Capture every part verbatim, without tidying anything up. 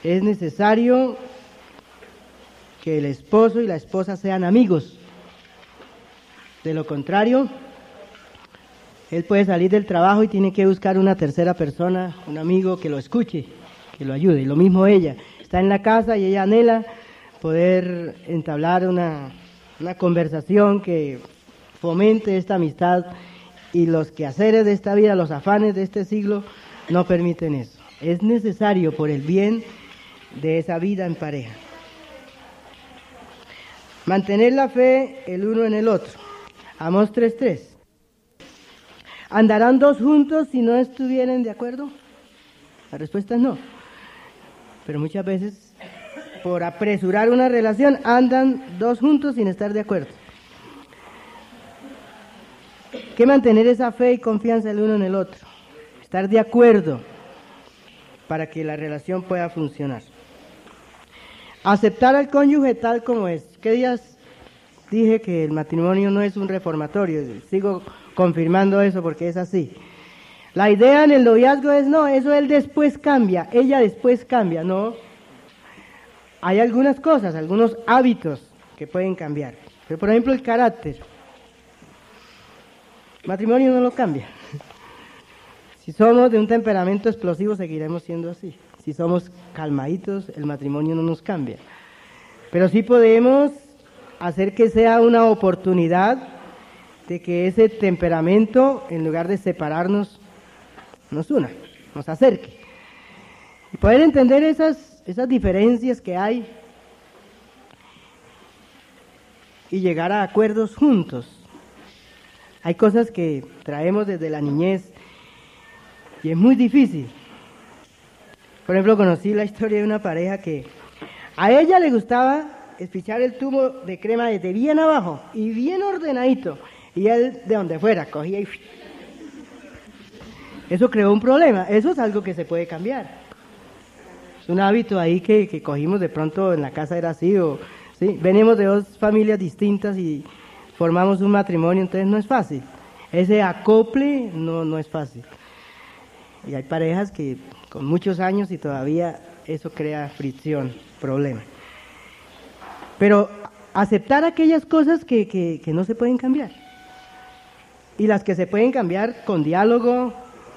Es necesario que el esposo y la esposa sean amigos. De lo contrario, él puede salir del trabajo y tiene que buscar una tercera persona, un amigo que lo escuche, que lo ayude. Y lo mismo ella, está en la casa y ella anhela poder entablar una, una conversación que fomente esta amistad, y los quehaceres de esta vida, los afanes de este siglo, no permiten eso. Es necesario por el bien de esa vida en pareja. Mantener la fe el uno en el otro. Amós tres tres. ¿Andarán dos juntos si no estuvieren de acuerdo? La respuesta es no. Pero muchas veces, por apresurar una relación, andan dos juntos sin estar de acuerdo. Hay que mantener esa fe y confianza el uno en el otro. Estar de acuerdo para que la relación pueda funcionar. Aceptar al cónyuge tal como es. ¿Qué días dije que el matrimonio no es un reformatorio? Sigo confirmando eso porque es así. La idea en el noviazgo es, no, eso él después cambia, ella después cambia, no. Hay algunas cosas, algunos hábitos que pueden cambiar. Pero, por ejemplo, el carácter. El matrimonio no lo cambia. Si somos de un temperamento explosivo, seguiremos siendo así. Si somos calmaditos, el matrimonio no nos cambia. Pero sí podemos hacer que sea una oportunidad de que ese temperamento, en lugar de separarnos, nos una, nos acerque. Y poder entender esas, esas diferencias que hay y llegar a acuerdos juntos. Hay cosas que traemos desde la niñez y es muy difícil. Por ejemplo, conocí la historia de una pareja que a ella le gustaba espichar el tubo de crema desde bien abajo y bien ordenadito, y él de donde fuera cogía y... Eso creó un problema. Eso es algo que se puede cambiar. Es un hábito ahí que, que cogimos de pronto, en la casa era así, o ¿sí? Venimos de dos familias distintas y formamos un matrimonio, entonces no es fácil. Ese acople no, no es fácil. Y hay parejas que con muchos años y todavía eso crea fricción, problema. Pero aceptar aquellas cosas que, que, que no se pueden cambiar. Y las que se pueden cambiar con diálogo,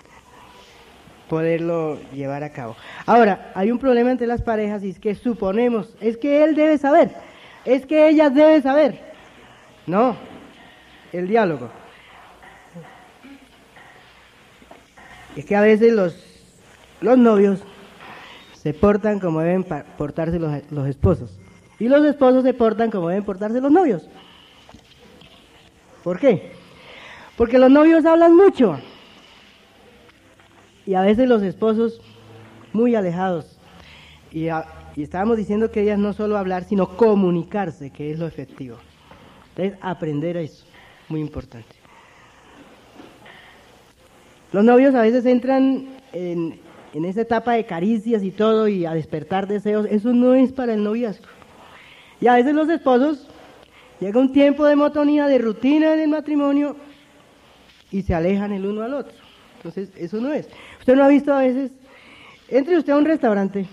poderlo llevar a cabo. Ahora, hay un problema entre las parejas y es que suponemos, es que él debe saber, es que ella debe saber. No, el diálogo. Es que a veces los, los novios se portan como deben portarse los, los esposos. Y los esposos se portan como deben portarse los novios. ¿Por qué? Porque los novios hablan mucho. Y a veces los esposos muy alejados. Y, a, y estábamos diciendo que ellas no solo hablar, sino comunicarse, que es lo efectivo. Entonces, aprender a eso, muy importante. Los novios a veces entran en, en esa etapa de caricias y todo, y a despertar deseos. Eso no es para el noviazgo. Y a veces los esposos, llega un tiempo de monotonía, de rutina en el matrimonio, y se alejan el uno al otro. Entonces, eso no es. Usted no ha visto a veces, entre usted a un restaurante,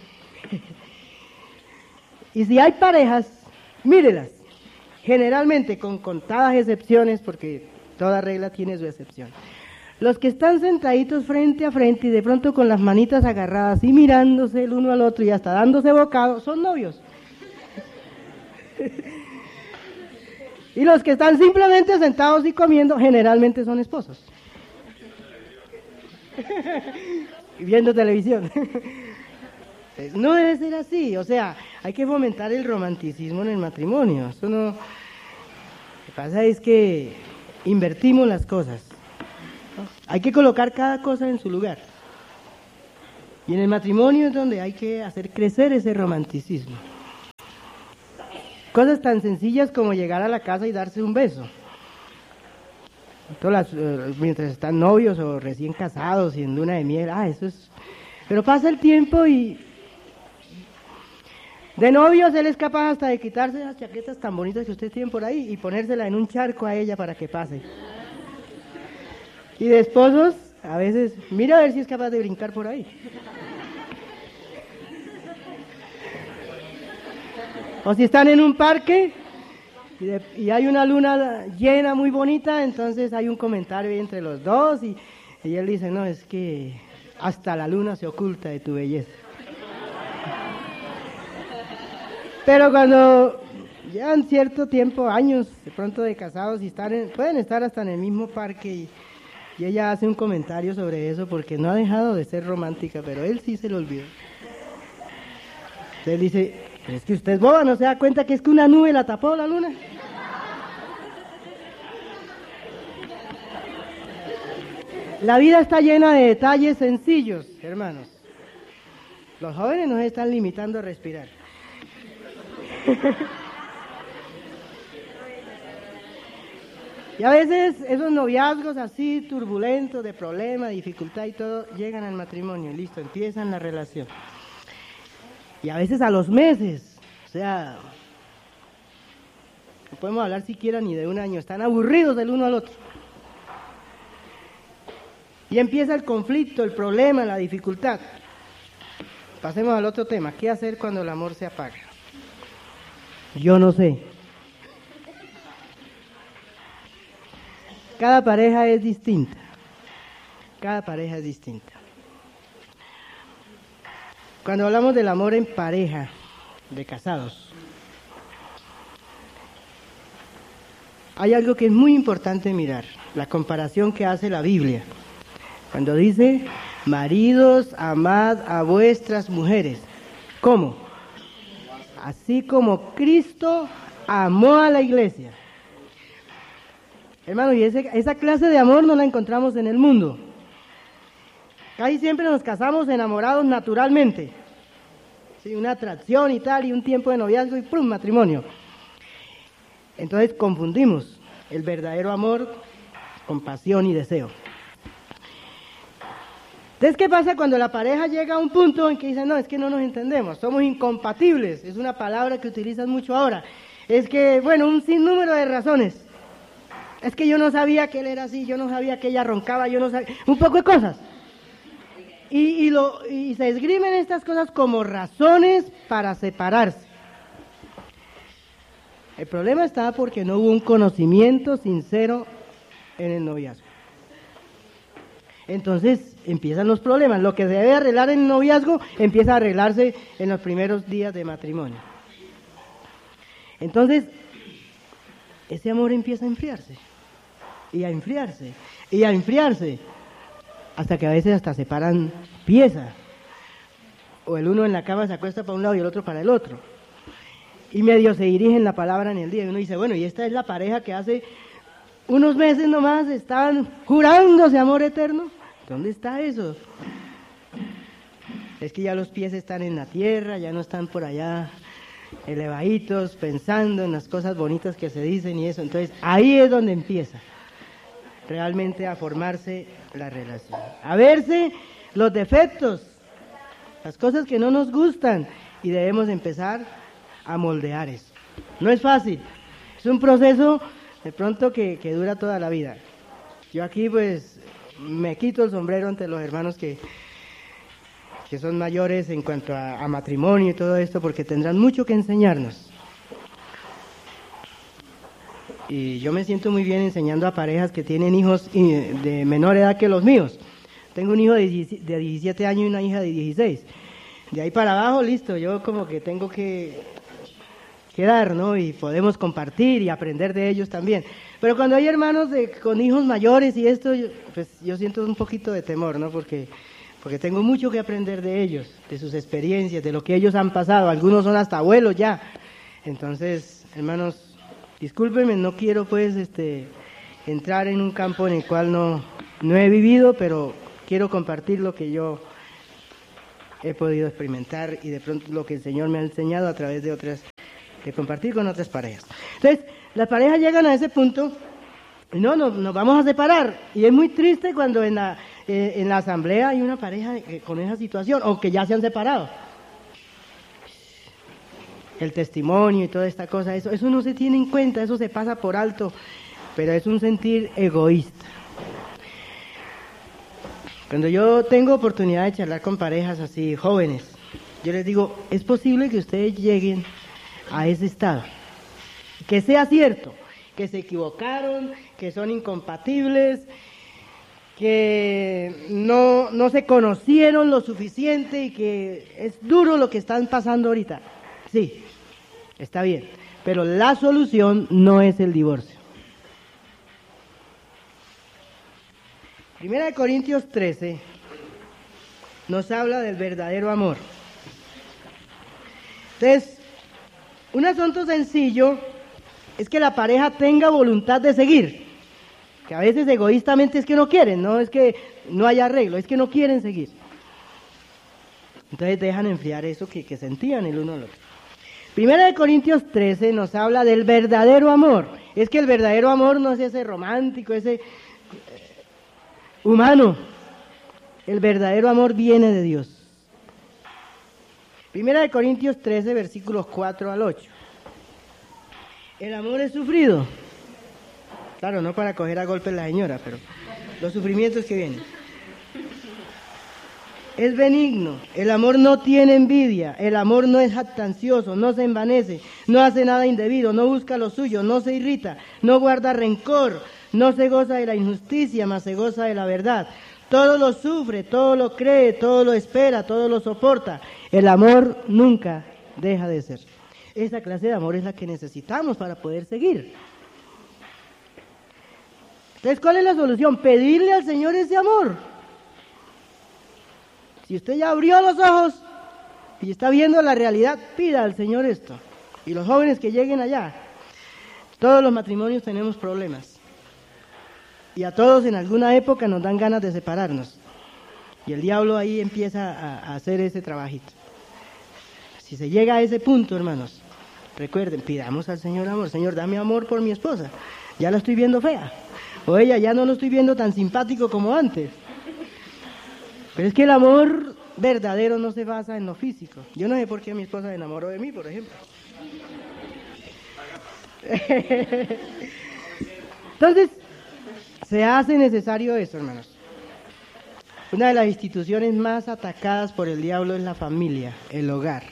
y si hay parejas, mírelas, generalmente con contadas excepciones, porque toda regla tiene su excepción. Los que están sentaditos frente a frente y de pronto con las manitas agarradas y mirándose el uno al otro y hasta dándose bocado, son novios. Y los que están simplemente sentados y comiendo, generalmente son esposos. Y viendo televisión. No debe ser así, o sea, hay que fomentar el romanticismo en el matrimonio. Eso no... Lo que pasa es que invertimos las cosas. Hay que colocar cada cosa en su lugar. Y en el matrimonio es donde hay que hacer crecer ese romanticismo. Cosas tan sencillas como llegar a la casa y darse un beso. Todas las, eh, mientras están novios o recién casados y en luna de miel, ah, eso es... Pero pasa el tiempo y... De novios él es capaz hasta de quitarse las chaquetas tan bonitas que ustedes tienen por ahí y ponérsela en un charco a ella para que pase. Y de esposos, a veces, mira a ver si es capaz de brincar por ahí. O si están en un parque y, de, y hay una luna llena muy bonita, entonces hay un comentario entre los dos y, y él dice, no, es que hasta la luna se oculta de tu belleza. Pero cuando llevan cierto tiempo, años de pronto de casados y están en, pueden estar hasta en el mismo parque y, y ella hace un comentario sobre eso porque no ha dejado de ser romántica, pero él sí se lo olvidó. Entonces dice, pero es que usted es boba, ¿no se da cuenta que es que una nube la tapó la luna? La vida está llena de detalles sencillos, hermanos. Los jóvenes nos están limitando a respirar. Y a veces esos noviazgos así turbulentos, de problema, dificultad y todo, llegan al matrimonio y listo, empiezan la relación. Y a veces a los meses, o sea, no podemos hablar siquiera ni de un año, están aburridos del uno al otro. Y empieza el conflicto, el problema, la dificultad. Pasemos al otro tema, ¿qué hacer cuando el amor se apaga? Yo no sé. Cada pareja es distinta. Cada pareja es distinta. Cuando hablamos del amor en pareja, de casados, hay algo que es muy importante mirar, la comparación que hace la Biblia. Cuando dice, maridos, amad a vuestras mujeres. ¿Cómo? Así como Cristo amó a la iglesia. Hermano, y ese, esa clase de amor no la encontramos en el mundo. Casi siempre nos casamos enamorados naturalmente. Sí, una atracción y tal, y un tiempo de noviazgo y ¡prum! Matrimonio. Entonces confundimos el verdadero amor con pasión y deseo. Entonces, ¿qué pasa cuando la pareja llega a un punto en que dice, no, es que no nos entendemos, somos incompatibles? Es una palabra que utilizan mucho ahora. Es que, bueno, un sinnúmero de razones. Es que yo no sabía que él era así, yo no sabía que ella roncaba, yo no sabía, un poco de cosas. Y, y, lo, y se esgrimen estas cosas como razones para separarse. El problema está porque no hubo un conocimiento sincero en el noviazgo. Entonces empiezan los problemas. Lo que se debe arreglar en el noviazgo empieza a arreglarse en los primeros días de matrimonio. Entonces, ese amor empieza a enfriarse, y a enfriarse, y a enfriarse, hasta que a veces hasta se paran piezas. O el uno en la cama se acuesta para un lado y el otro para el otro. Y medio se dirigen la palabra en el día. Y uno dice, bueno, y esta es la pareja que hace unos meses nomás estaban jurándose amor eterno. ¿Dónde está eso? Es que ya los pies están en la tierra, ya no están por allá elevaditos, pensando en las cosas bonitas que se dicen y eso. Entonces, ahí es donde empieza realmente a formarse la relación. A verse los defectos, las cosas que no nos gustan, y debemos empezar a moldear eso. No es fácil, es un proceso de pronto que, que dura toda la vida. Yo aquí pues me quito el sombrero ante los hermanos que, que son mayores en cuanto a, a matrimonio y todo esto, porque tendrán mucho que enseñarnos. Y yo me siento muy bien enseñando a parejas que tienen hijos de menor edad que los míos. Tengo un hijo de diecisiete años y una hija de dieciséis. De ahí para abajo, listo, yo como que tengo que, que dar, ¿no? Y podemos compartir y aprender de ellos también. Pero cuando hay hermanos de, con hijos mayores y esto, yo, pues yo siento un poquito de temor, ¿no? Porque, porque tengo mucho que aprender de ellos, de sus experiencias, de lo que ellos han pasado. Algunos son hasta abuelos ya. Entonces, hermanos, discúlpenme, no quiero pues este entrar en un campo en el cual no, no he vivido, pero quiero compartir lo que yo he podido experimentar y de pronto lo que el Señor me ha enseñado a través de otras, de compartir con otras parejas. Entonces, las parejas llegan a ese punto y no, no, nos vamos a separar. Y es muy triste cuando en la, eh, en la asamblea hay una pareja eh, con esa situación, o que ya se han separado. El testimonio y toda esta cosa, eso, eso no se tiene en cuenta, eso se pasa por alto, pero es un sentir egoísta. Cuando yo tengo oportunidad de charlar con parejas así, jóvenes, yo les digo, es posible que ustedes lleguen a ese estado. Que sea cierto, que se equivocaron, que son incompatibles, que no, no se conocieron lo suficiente y que es duro lo que están pasando ahorita. Sí, está bien, pero la solución no es el divorcio. Primera de Corintios trece nos habla del verdadero amor. Entonces, un asunto sencillo es que la pareja tenga voluntad de seguir, que a veces egoístamente es que no quieren, no es que no haya arreglo, es que no quieren seguir. Entonces dejan enfriar eso que, que sentían el uno al otro. Primera de Corintios trece nos habla del verdadero amor. Es que el verdadero amor no es ese romántico, ese humano. El verdadero amor viene de Dios. Primera de Corintios trece, versículos cuatro al ocho. El amor es sufrido. Claro, no para coger a golpes la señora, pero los sufrimientos que vienen. Es benigno, el amor no tiene envidia, el amor no es jactancioso, no se envanece, no hace nada indebido, no busca lo suyo, no se irrita, no guarda rencor, no se goza de la injusticia, mas se goza de la verdad. Todo lo sufre, todo lo cree, todo lo espera, todo lo soporta. El amor nunca deja de ser. Esa clase de amor es la que necesitamos para poder seguir. Entonces, ¿cuál es la solución? Pedirle al Señor ese amor. Si usted ya abrió los ojos y está viendo la realidad, pida al Señor esto. Y los jóvenes que lleguen allá, todos los matrimonios tenemos problemas. Y a todos en alguna época nos dan ganas de separarnos. Y el diablo ahí empieza a, a hacer ese trabajito. Si se llega a ese punto, hermanos, recuerden, pidamos al Señor amor. Señor, dame amor por mi esposa. Ya la estoy viendo fea. O ella ya no lo estoy viendo tan simpático como antes. Pero es que el amor verdadero no se basa en lo físico. Yo no sé por qué mi esposa se enamoró de mí, por ejemplo. Entonces, se hace necesario eso, hermanos. Una de las instituciones más atacadas por el diablo es la familia, el hogar.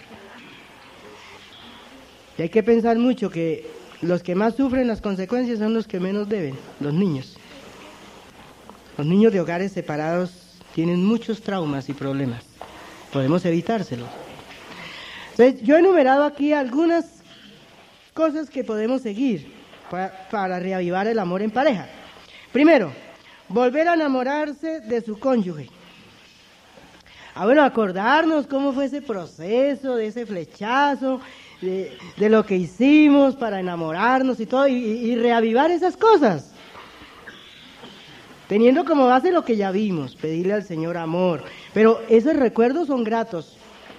Y hay que pensar mucho que los que más sufren las consecuencias son los que menos deben, los niños. Los niños de hogares separados tienen muchos traumas y problemas. Podemos evitárselos. Entonces, yo he enumerado aquí algunas cosas que podemos seguir para, para reavivar el amor en pareja. Primero, volver a enamorarse de su cónyuge. Ah, bueno, acordarnos cómo fue ese proceso, de ese flechazo, de, de lo que hicimos para enamorarnos y todo, y, y reavivar esas cosas. Teniendo como base lo que ya vimos, pedirle al Señor amor. Pero esos recuerdos son gratos.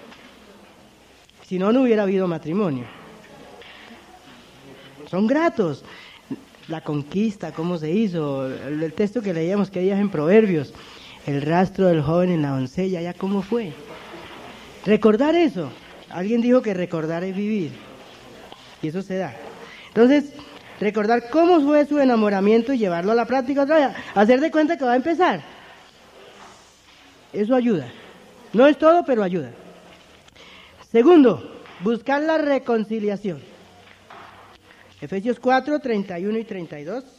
Si no, no hubiera habido matrimonio. Son gratos. La conquista, cómo se hizo, el, el texto que leíamos que días en Proverbios, el rastro del joven en la doncella, ya cómo fue. Recordar eso. Alguien dijo que recordar es vivir. Y eso se da. Entonces, recordar cómo fue su enamoramiento y llevarlo a la práctica otra vez. Hacer de cuenta que va a empezar. Eso ayuda. No es todo, pero ayuda. Segundo, buscar la reconciliación. Efesios cuatro, treinta y uno y treinta y dos.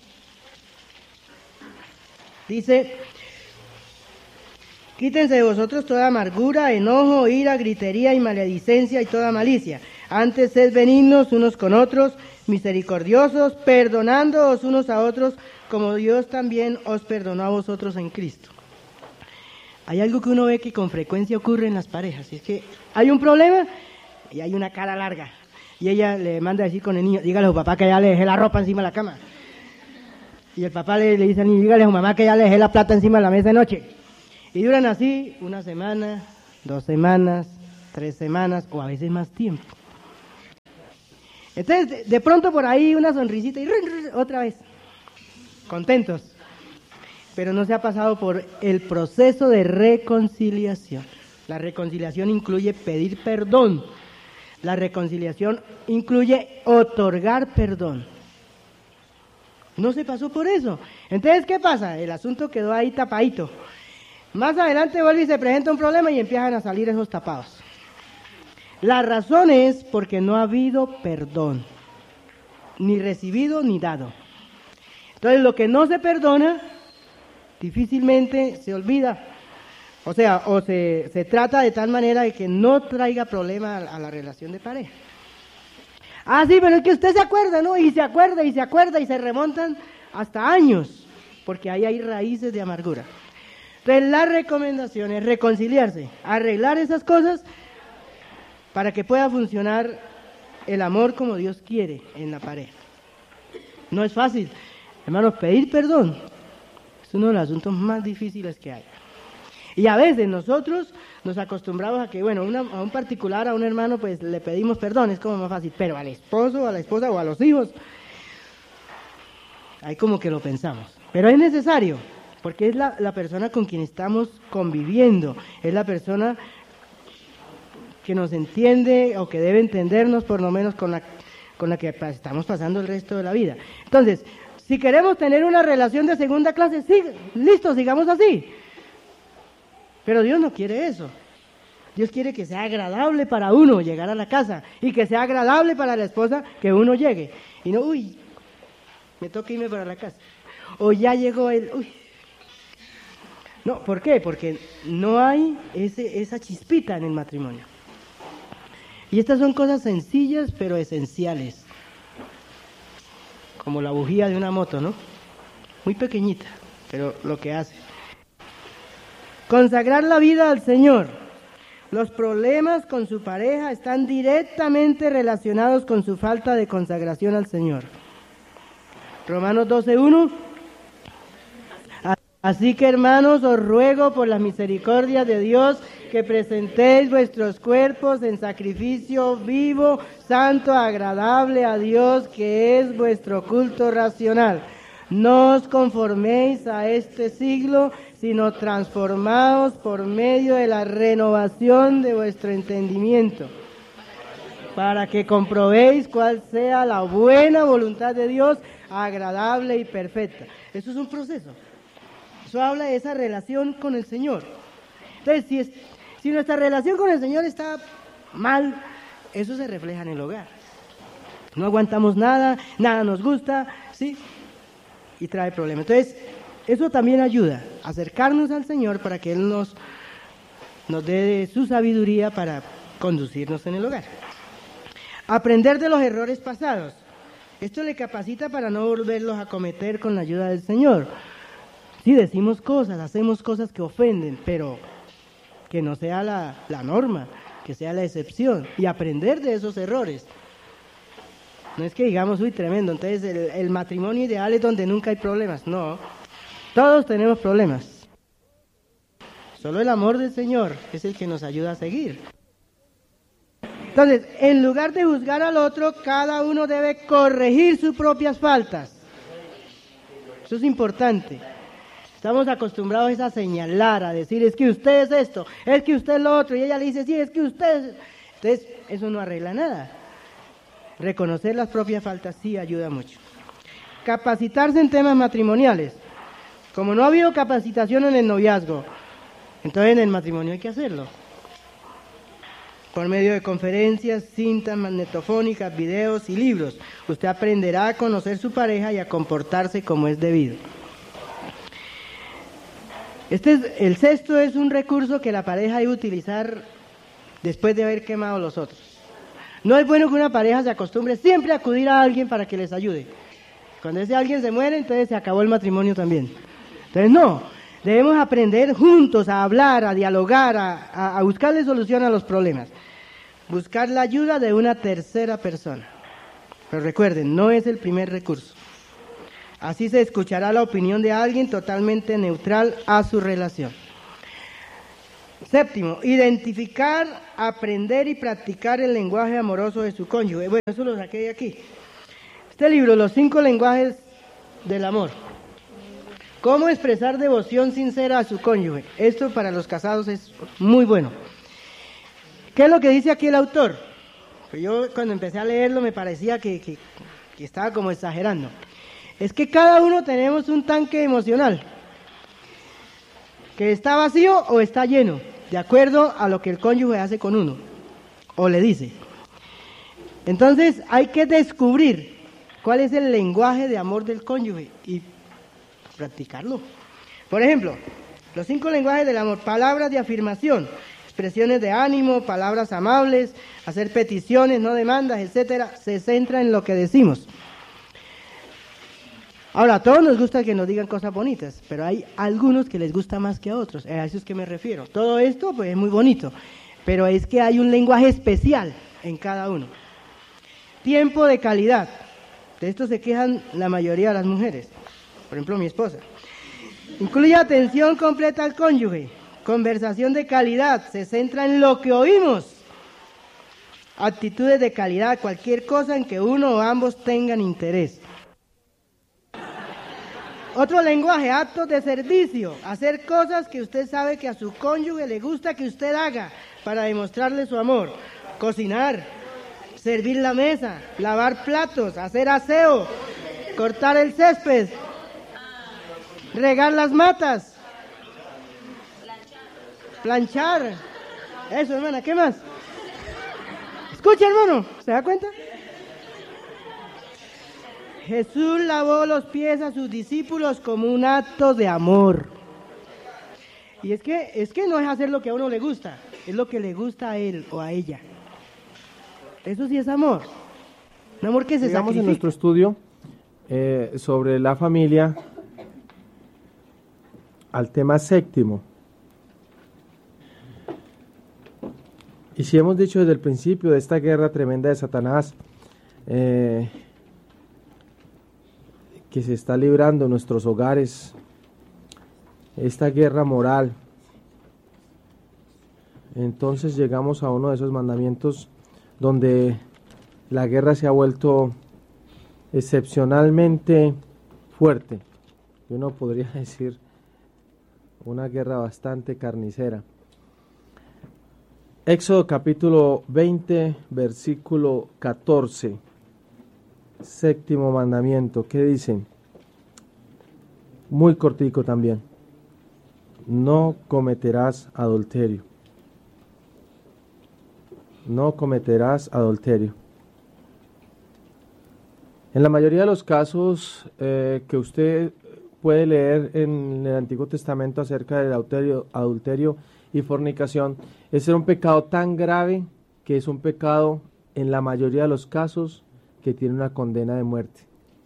Dice: quítense de vosotros toda amargura, enojo, ira, gritería y maledicencia y toda malicia. Antes sed benignos unos con otros, misericordiosos, perdonándoos unos a otros, como Dios también os perdonó a vosotros en Cristo. Hay algo que uno ve que con frecuencia ocurre en las parejas, y es que hay un problema y hay una cara larga. Y ella le manda a decir con el niño: dígale a su papá que ya le dejé la ropa encima de la cama. Y el papá le, le dice al niño: dígale a su mamá que ya le dejé la plata encima de la mesa de noche. Y duran así una semana, dos semanas, tres semanas o a veces más tiempo. Entonces, de, de pronto por ahí una sonrisita y otra vez, contentos. Pero no se ha pasado por el proceso de reconciliación. La reconciliación incluye pedir perdón. La reconciliación incluye otorgar perdón. No se pasó por eso. Entonces, ¿qué pasa? El asunto quedó ahí tapadito. Más adelante vuelve y se presenta un problema y empiezan a salir esos tapados. La razón es porque no ha habido perdón, ni recibido ni dado. Entonces lo que no se perdona, difícilmente se olvida. O sea, o se, se trata de tal manera de que no traiga problema a, a la relación de pareja. Ah, sí, pero es que usted se acuerda, ¿no? Y se acuerda, y se acuerda, y se remontan hasta años, porque ahí hay raíces de amargura. Entonces la recomendación es reconciliarse, arreglar esas cosas para que pueda funcionar el amor como Dios quiere en la pareja. No es fácil, hermanos, pedir perdón es uno de los asuntos más difíciles que hay. Y a veces nosotros nos acostumbramos a que, bueno, una, a un particular, a un hermano, pues le pedimos perdón, es como más fácil, pero al esposo, a la esposa o a los hijos, ahí como que lo pensamos. Pero es necesario, porque es la, la persona con quien estamos conviviendo, es la persona que nos entiende o que debe entendernos por lo menos con la, con la que estamos pasando el resto de la vida. Entonces, si queremos tener una relación de segunda clase, sí, listo, sigamos así. Pero Dios no quiere eso. Dios quiere que sea agradable para uno llegar a la casa y que sea agradable para la esposa que uno llegue. Y no, uy, me toca irme para la casa. O ya llegó él, uy. No, ¿por qué? Porque no hay ese, esa chispita en el matrimonio. Y estas son cosas sencillas pero esenciales. Como la bujía de una moto, ¿no? Muy pequeñita, pero lo que hace. Consagrar la vida al Señor. Los problemas con su pareja están directamente relacionados con su falta de consagración al Señor. Romanos doce uno. Así que, hermanos, os ruego por la misericordia de Dios que presentéis vuestros cuerpos en sacrificio vivo, santo, agradable a Dios, que es vuestro culto racional. No os conforméis a este siglo, sino transformaos por medio de la renovación de vuestro entendimiento, para que comprobéis cuál sea la buena voluntad de Dios, agradable y perfecta. Eso es un proceso. Eso habla de esa relación con el Señor. Entonces, si, es, si nuestra relación con el Señor está mal, eso se refleja en el hogar. No aguantamos nada, nada nos gusta, ¿sí? Y trae problemas. Entonces, eso también ayuda a acercarnos al Señor para que Él nos, nos dé su sabiduría para conducirnos en el hogar. Aprender de los errores pasados. Esto le capacita para no volverlos a cometer con la ayuda del Señor. Sí, decimos cosas, hacemos cosas que ofenden, pero que no sea la, la norma, que sea la excepción, y aprender de esos errores. No es que digamos, uy, tremendo, entonces el, el matrimonio ideal es donde nunca hay problemas. No, todos tenemos problemas. Solo el amor del Señor es el que nos ayuda a seguir. Entonces, en lugar de juzgar al otro, cada uno debe corregir sus propias faltas. Eso es importante. Estamos acostumbrados a señalar, a decir, es que usted es esto, es que usted es lo otro, y ella le dice, sí, es que usted es... Entonces, eso no arregla nada. Reconocer las propias faltas sí ayuda mucho. Capacitarse en temas matrimoniales. Como no ha habido capacitación en el noviazgo, entonces en el matrimonio hay que hacerlo. Por medio de conferencias, cintas magnetofónicas, videos y libros, usted aprenderá a conocer su pareja y a comportarse como es debido. Este es, el sexto es un recurso que la pareja debe utilizar después de haber quemado los otros. No es bueno que una pareja se acostumbre siempre a acudir a alguien para que les ayude. Cuando ese alguien se muere, entonces se acabó el matrimonio también. Entonces no, debemos aprender juntos a hablar, a dialogar, a, a, a buscarle solución a los problemas. Buscar la ayuda de una tercera persona. Pero recuerden, no es el primer recurso. Así se escuchará la opinión de alguien totalmente neutral a su relación. Séptimo, identificar, aprender y practicar el lenguaje amoroso de su cónyuge. Bueno, eso lo saqué de aquí. Este libro, Los cinco lenguajes del amor. Cómo expresar devoción sincera a su cónyuge. Esto para los casados es muy bueno. ¿Qué es lo que dice aquí el autor? Pues yo cuando empecé a leerlo me parecía que, que, que estaba como exagerando. Es que cada uno tenemos un tanque emocional que está vacío o está lleno, de acuerdo a lo que el cónyuge hace con uno o le dice. Entonces hay que descubrir cuál es el lenguaje de amor del cónyuge y practicarlo. Por ejemplo, los cinco lenguajes del amor: palabras de afirmación, expresiones de ánimo, palabras amables, hacer peticiones, no demandas, etcétera, se centra en lo que decimos. Ahora, a todos nos gusta que nos digan cosas bonitas, pero hay algunos que les gusta más que a otros, a eso es que me refiero. Todo esto pues es muy bonito, pero es que hay un lenguaje especial en cada uno. Tiempo de calidad. De esto se quejan la mayoría de las mujeres, por ejemplo mi esposa. Incluye atención completa al cónyuge, conversación de calidad, se centra en lo que oímos. Actitudes de calidad, cualquier cosa en que uno o ambos tengan interés. Otro lenguaje, actos de servicio, hacer cosas que usted sabe que a su cónyuge le gusta que usted haga para demostrarle su amor. Cocinar, servir la mesa, lavar platos, hacer aseo, cortar el césped, regar las matas, planchar. Eso, hermana, ¿qué más? Escucha, hermano, ¿se da cuenta? Jesús lavó los pies a sus discípulos como un acto de amor. Y es que, es que no es hacer lo que a uno le gusta, es lo que le gusta a él o a ella. Eso sí es amor. Un amor que se Digamos sacrifica. En nuestro estudio eh, sobre la familia, al tema séptimo. Y si hemos dicho desde el principio de esta guerra tremenda de Satanás, eh, que se está librando en nuestros hogares, esta guerra moral, entonces llegamos a uno de esos mandamientos donde la guerra se ha vuelto excepcionalmente fuerte. Uno podría decir una guerra bastante carnicera. Éxodo capítulo veinte, versículo catorce. Séptimo mandamiento, ¿qué dicen? Muy cortico también. No cometerás adulterio. No cometerás adulterio. En la mayoría de los casos eh, que usted puede leer en el Antiguo Testamento acerca del adulterio, adulterio y fornicación, ese era un pecado tan grave que es un pecado en la mayoría de los casos que tiene una condena de muerte.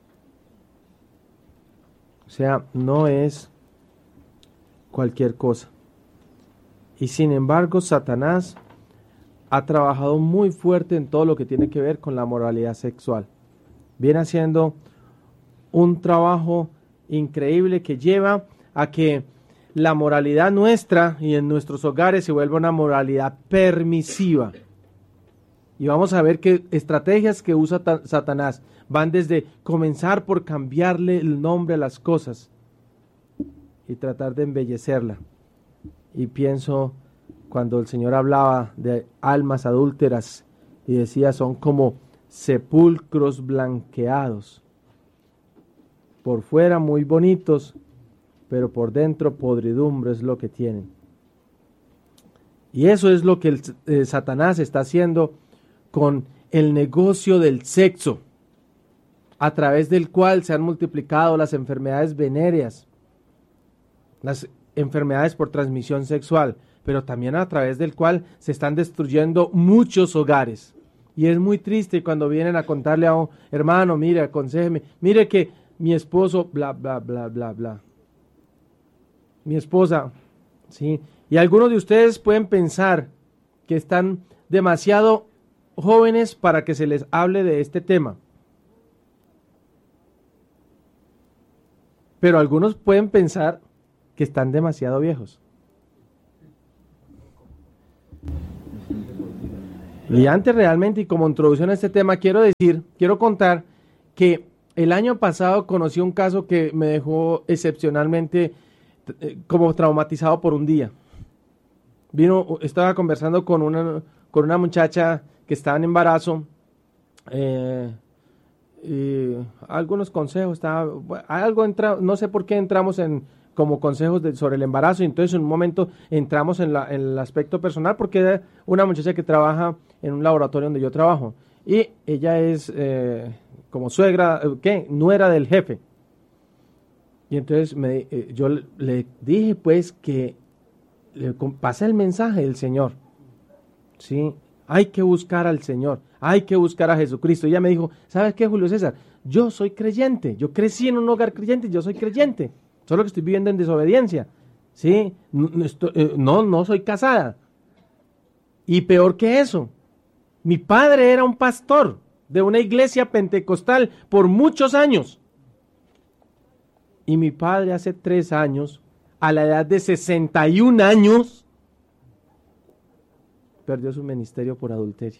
O sea, no es cualquier cosa. Y sin embargo, Satanás ha trabajado muy fuerte en todo lo que tiene que ver con la moralidad sexual. Viene haciendo un trabajo increíble que lleva a que la moralidad nuestra y en nuestros hogares se vuelva una moralidad permisiva. Y vamos a ver qué estrategias que usa Satanás van desde comenzar por cambiarle el nombre a las cosas y tratar de embellecerla. Y pienso cuando el Señor hablaba de almas adúlteras y decía son como sepulcros blanqueados, por fuera muy bonitos, pero por dentro podridumbre es lo que tienen. Y eso es lo que el, eh, Satanás está haciendo con el negocio del sexo, a través del cual se han multiplicado las enfermedades venéreas, las enfermedades por transmisión sexual, pero también a través del cual se están destruyendo muchos hogares. Y es muy triste cuando vienen a contarle a un hermano, mire, aconséjeme, mire que mi esposo, bla, bla, bla, bla, bla. Mi esposa, ¿sí? Y algunos de ustedes pueden pensar que están demasiado jóvenes para que se les hable de este tema. Pero algunos pueden pensar que están demasiado viejos. Y antes realmente, y como introducción a este tema, quiero decir, quiero contar que el año pasado conocí un caso que me dejó excepcionalmente eh, como traumatizado por un día. Vino, estaba conversando con una, con una muchacha que estaba en embarazo, eh, y algunos consejos, estaba, algo entra, no sé por qué entramos en como consejos de, sobre el embarazo, y entonces en un momento entramos en, la, en el aspecto personal, porque era una muchacha que trabaja en un laboratorio donde yo trabajo. Y ella es eh, como suegra, ¿qué? Nuera del jefe. Y entonces me, eh, yo le, le dije pues que le pasé el mensaje del Señor. ¿Sí? Hay que buscar al Señor, hay que buscar a Jesucristo. Y ella me dijo, ¿sabes qué, Julio César? Yo soy creyente, yo crecí en un hogar creyente, yo soy creyente. Solo que estoy viviendo en desobediencia. ¿Sí? No, no, estoy, eh, no, no soy casada. Y peor que eso, mi padre era un pastor de una iglesia pentecostal por muchos años. Y mi padre hace tres años, a la edad de sesenta y un años, perdió su ministerio por adulterio.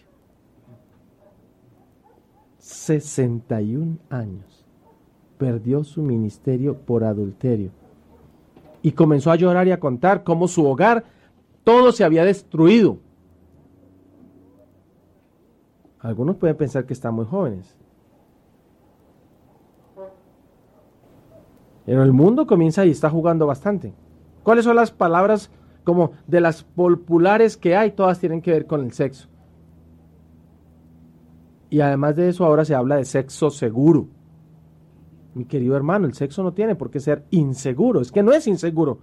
sesenta y un años. Perdió su ministerio por adulterio. Y comenzó a llorar y a contar cómo su hogar, todo se había destruido. Algunos pueden pensar que están muy jóvenes. Pero el mundo comienza y está jugando bastante. ¿Cuáles son las palabras como de las populares que hay? Todas tienen que ver con el sexo. Y además de eso, ahora se habla de sexo seguro. Mi querido hermano, el sexo no tiene por qué ser inseguro. Es que no es inseguro.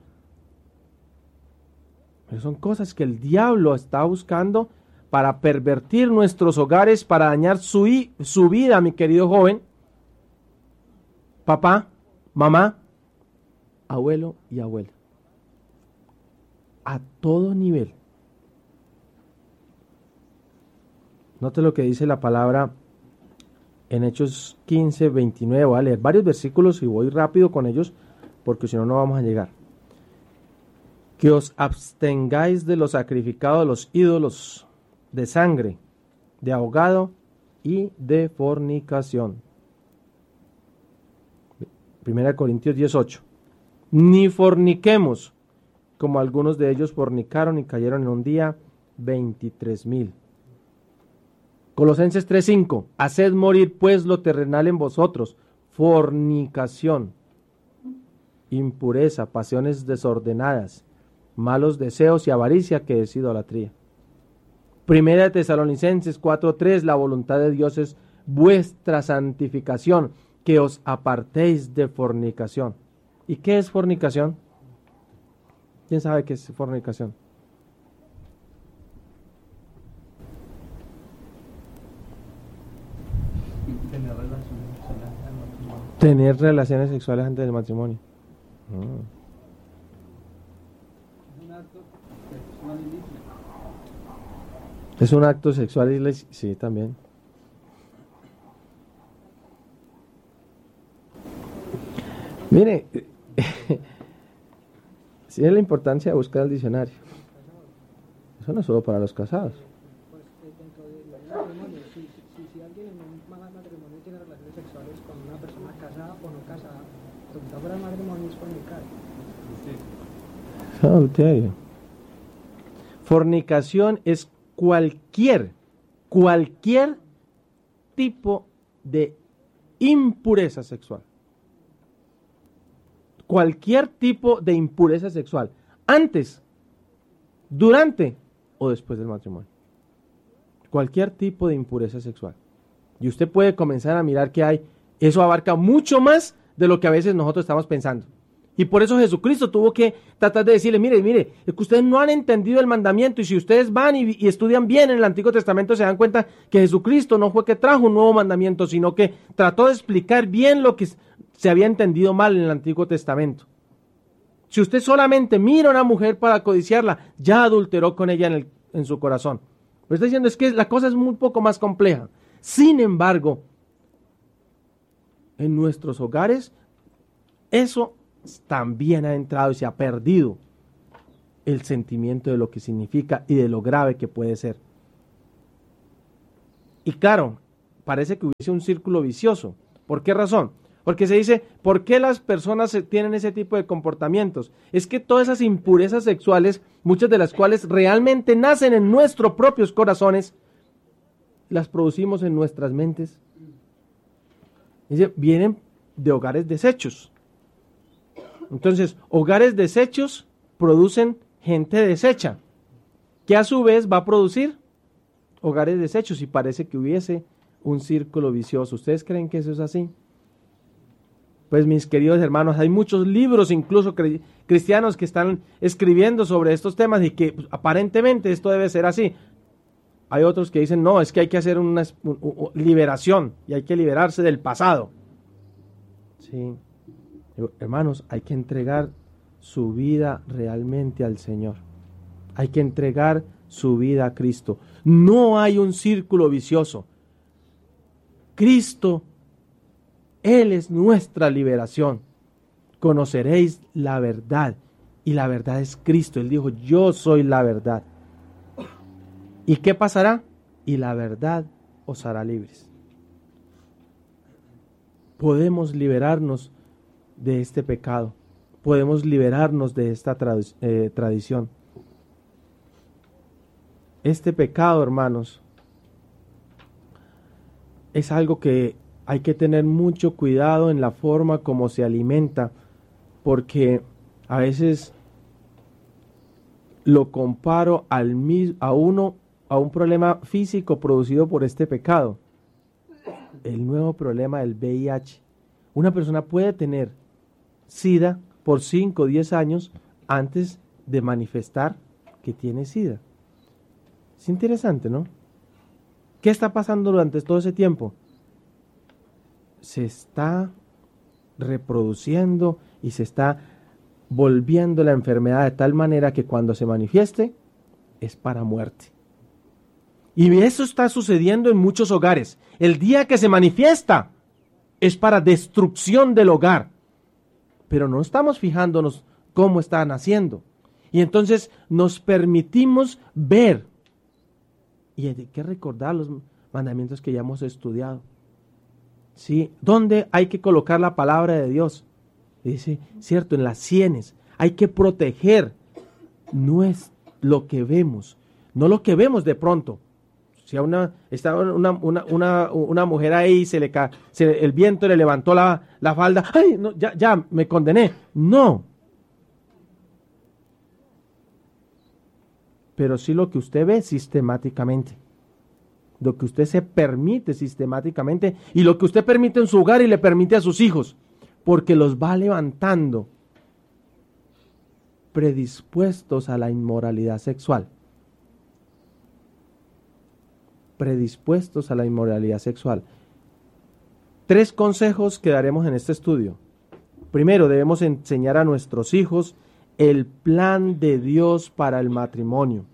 Pero son cosas que el diablo está buscando para pervertir nuestros hogares, para dañar su, su vida, mi querido joven. Papá, mamá, abuelo y abuela. A todo nivel. Note lo que dice la palabra en Hechos quince, veintinueve. Voy a leer varios versículos y voy rápido con ellos porque si no, no vamos a llegar. Que os abstengáis de lo sacrificado de los ídolos, de sangre, de ahogado y de fornicación. Primera Corintios dieciocho. Ni forniquemos, como algunos de ellos fornicaron y cayeron en un día veintitrés mil. Colosenses tres cinco. Haced morir pues lo terrenal en vosotros, fornicación, impureza, pasiones desordenadas, malos deseos y avaricia, que es idolatría. Primera de Tesalonicenses cuatro tres. La voluntad de Dios es vuestra santificación, que os apartéis de fornicación. ¿Y qué es fornicación? ¿Quién sabe qué es fornicación? Tener relaciones sexuales antes del matrimonio. Mm. Es un acto sexual ilícito. Sí, también. Mire, sí es la importancia de buscar el diccionario. Eso no es solo para los casados. Si alguien en un matrimonio tiene relaciones sexuales con una persona casada o no casada, preguntar por el matrimonio es fornicar. Adulterio. Fornicación es cualquier, cualquier tipo de impureza sexual. Cualquier tipo de impureza sexual, antes, durante o después del matrimonio. Cualquier tipo de impureza sexual. Y usted puede comenzar a mirar que hay, eso abarca mucho más de lo que a veces nosotros estamos pensando. Y por eso Jesucristo tuvo que tratar de decirle, mire, mire, es que ustedes no han entendido el mandamiento, y si ustedes van y, y estudian bien en el Antiguo Testamento, se dan cuenta que Jesucristo no fue que trajo un nuevo mandamiento, sino que trató de explicar bien lo que se había entendido mal en el Antiguo Testamento. Si usted solamente mira a una mujer para codiciarla, ya adulteró con ella en, el, en su corazón. Lo que está diciendo es que la cosa es muy poco más compleja. Sin embargo, en nuestros hogares, eso también ha entrado y se ha perdido el sentimiento de lo que significa y de lo grave que puede ser. Y claro, parece que hubiese un círculo vicioso. ¿Por qué razón? Porque se dice, ¿por qué las personas tienen ese tipo de comportamientos? Es que todas esas impurezas sexuales, muchas de las cuales realmente nacen en nuestros propios corazones, las producimos en nuestras mentes. Dice, vienen de hogares deshechos. Entonces, hogares deshechos producen gente deshecha, que a su vez va a producir hogares deshechos y parece que hubiese un círculo vicioso. ¿Ustedes creen que eso es así? Pues mis queridos hermanos, hay muchos libros, incluso cristianos, que están escribiendo sobre estos temas y que pues, aparentemente esto debe ser así. Hay otros que dicen, no, es que hay que hacer una un, un, liberación y hay que liberarse del pasado. Sí, hermanos, hay que entregar su vida realmente al Señor. Hay que entregar su vida a Cristo. No hay un círculo vicioso. Cristo, Él es nuestra liberación. Conoceréis la verdad, y la verdad es Cristo. Él dijo, yo soy la verdad. ¿Y qué pasará? Y la verdad os hará libres. Podemos liberarnos de este pecado. Podemos liberarnos de esta trad- eh, tradición. Este pecado, hermanos, es algo que hay que tener mucho cuidado en la forma como se alimenta, porque a veces lo comparo al mis- a uno a un problema físico producido por este pecado, el nuevo problema del V I H. Una persona puede tener SIDA por cinco o diez años antes de manifestar que tiene SIDA. Es interesante, ¿no? ¿Qué está pasando durante todo ese tiempo? Se está reproduciendo y se está volviendo la enfermedad de tal manera que cuando se manifieste es para muerte. Y eso está sucediendo en muchos hogares. El día que se manifiesta es para destrucción del hogar. Pero no estamos fijándonos cómo están haciendo. Y entonces nos permitimos ver. Y hay que recordar los mandamientos que ya hemos estudiado. ¿Sí? ¿Dónde hay que colocar la palabra de Dios? Dice, cierto, en las sienes. Hay que proteger. No es lo que vemos. No lo que vemos de pronto. Si a una, está una, una, una, una mujer ahí, se le ca, se, el viento le levantó la, la falda, ¡ay! No, ya, ya, me condené. No. Pero sí lo que usted ve sistemáticamente. Lo que usted se permite sistemáticamente y lo que usted permite en su hogar y le permite a sus hijos. Porque los va levantando predispuestos a la inmoralidad sexual. predispuestos a la inmoralidad sexual. Tres consejos que daremos en este estudio. Primero, debemos enseñar a nuestros hijos el plan de Dios para el matrimonio.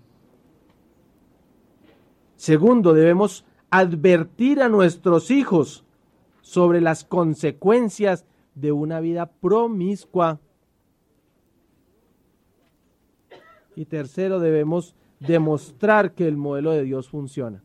Segundo, debemos advertir a nuestros hijos sobre las consecuencias de una vida promiscua. Y tercero, debemos demostrar que el modelo de Dios funciona.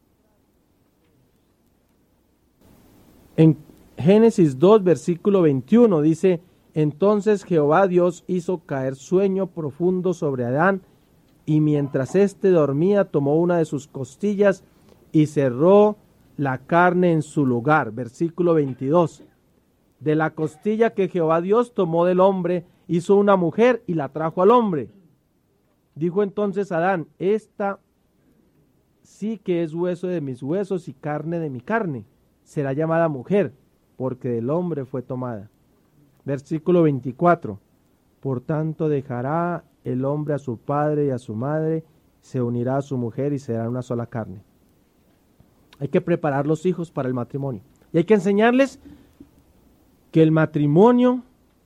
En Génesis dos, versículo veintiuno dice, entonces Jehová Dios hizo caer sueño profundo sobre Adán, y mientras éste dormía tomó una de sus costillas y cerró la carne en su lugar. Versículo veintidós. De la costilla que Jehová Dios tomó del hombre, hizo una mujer y la trajo al hombre. Dijo entonces Adán, esta sí que es hueso de mis huesos y carne de mi carne. Será llamada mujer, porque del hombre fue tomada. Versículo veinticuatro. Por tanto dejará el hombre a su padre y a su madre, se unirá a su mujer y será una sola carne. Hay que preparar los hijos para el matrimonio. Y hay que enseñarles que el matrimonio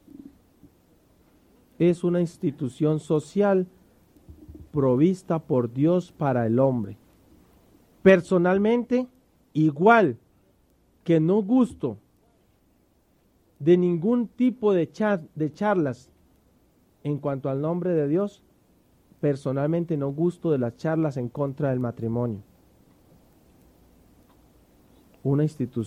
es una institución social provista por Dios para el hombre. Personalmente, igual que no gusto de ningún tipo de, char de charlas en cuanto al nombre de Dios, personalmente no gusto de las charlas en contra del matrimonio. Una institución